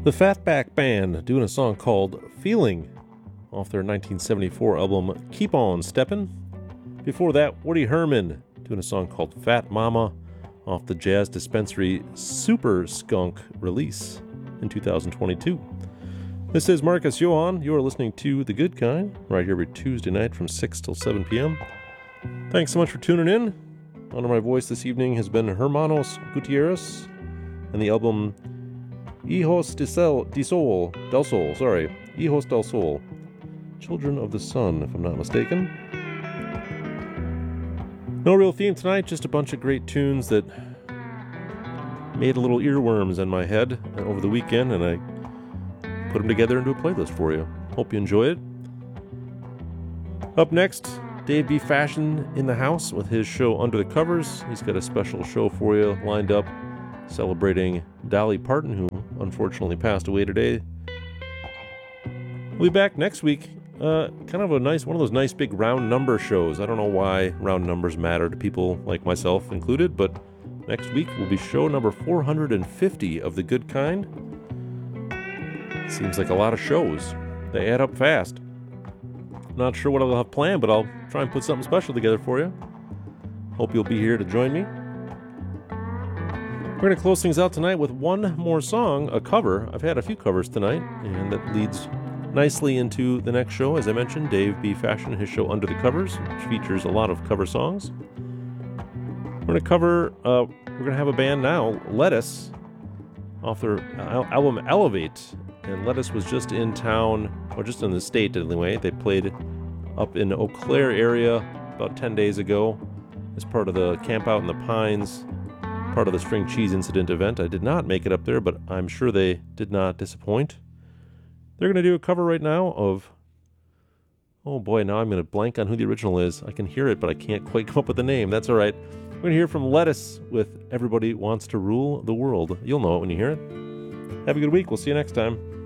The Fatback Band doing a song called Feeling off their 1974 album Keep On Steppin'. Before that, Woody Herman doing a song called Fat Mama off the Jazz Dispensary Super Skunk release in 2022. This is Marcus Johan. You are listening to The Good Kind right here every Tuesday night from 6 till 7 p.m. Thanks so much for tuning in. Under my voice this evening has been Hermanos Gutierrez and the album Hijos del Sol, Children of the Sun, if I'm not mistaken. No real theme tonight, just a bunch of great tunes that made a little earworms in my head over the weekend, and I put them together into a playlist for you. Hope you enjoy it. Up next, Dave B. Fashion in the house with his show Under the Covers. He's got a special show for you lined up celebrating Dolly Parton, who unfortunately passed away today. We'll be back next week. Kind of one of those nice big round number shows. I don't know why round numbers matter to people like myself included, but next week will be show number 450 of The Good Kind. Seems like a lot of shows. They add up fast. Not sure what I'll have planned, but I'll try and put something special together for you. Hope you'll be here to join me. We're going to close things out tonight with one more song, a cover. I've had a few covers tonight, and that leads nicely into the next show. As I mentioned, Dave B. Fashion, his show Under the Covers, which features a lot of cover songs. We're going to have a band now, Lettuce, off their album Elevate. And Lettuce was just in town, or just in the state anyway. They played up in Eau Claire area about 10 days ago as part of the Camp Out in the Pines, part of the String Cheese Incident event. I did not make it up there, but I'm sure they did not disappoint. They're going to do a cover right now of, oh boy, now I'm going to blank on who the original is. I can hear it, but I can't quite come up with the name. That's all right. We're going to hear from Lettuce with Everybody Wants to Rule the World. You'll know it when you hear it. Have a good week. We'll see you next time.